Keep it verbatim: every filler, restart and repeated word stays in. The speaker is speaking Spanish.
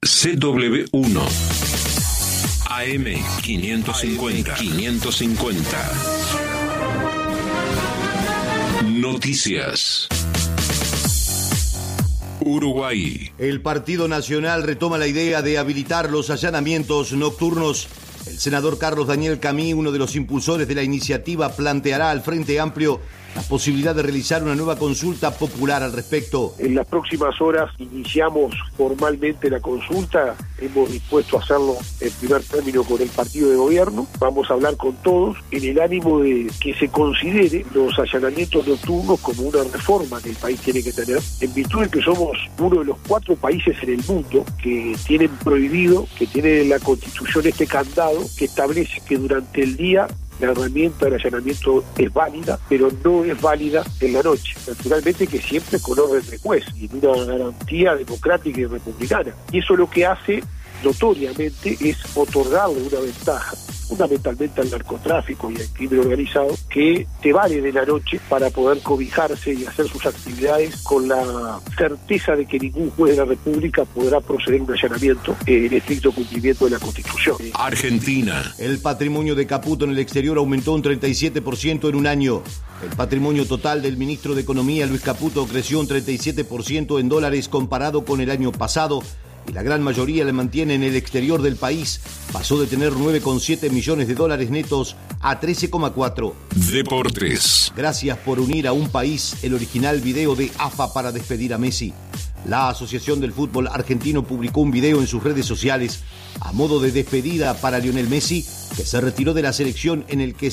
C W uno A M quinientos cincuenta. quinientos cincuenta. Noticias. Uruguay. El Partido Nacional retoma la idea de habilitar los allanamientos nocturnos. El senador Carlos Daniel Camí, uno de los impulsores de la iniciativa, planteará al Frente Amplio la posibilidad de realizar una nueva consulta popular al respecto. En las próximas horas iniciamos formalmente la consulta. Hemos dispuesto a hacerlo en primer término con el partido de gobierno. Vamos a hablar con todos en el ánimo de que se considere los allanamientos nocturnos como una reforma que el país tiene que tener, en virtud de que somos uno de los cuatro países en el mundo que tienen prohibido, que tiene en la Constitución este candado que establece que durante el día la herramienta del allanamiento es válida, pero no es válida en la noche. Naturalmente que siempre con orden de juez y en una garantía democrática y republicana. Y eso lo que hace notoriamente es otorgarle una ventaja, fundamentalmente al narcotráfico y al crimen organizado, que te vale de la noche para poder cobijarse y hacer sus actividades con la certeza de que ningún juez de la República podrá proceder a un allanamiento en estricto cumplimiento de la Constitución. Argentina. El patrimonio de Caputo en el exterior aumentó un treinta y siete por ciento en un año. El patrimonio total del ministro de Economía, Luis Caputo, creció un treinta y siete por ciento en dólares comparado con el año pasado, y la gran mayoría la mantiene en el exterior del país. Pasó de tener nueve coma siete millones de dólares netos a trece coma cuatro. Deportes. Gracias por unir a un país, el original video de A F A para despedir a Messi. La Asociación del Fútbol Argentino publicó un video en sus redes sociales a modo de despedida para Lionel Messi, que se retiró de la selección, en el que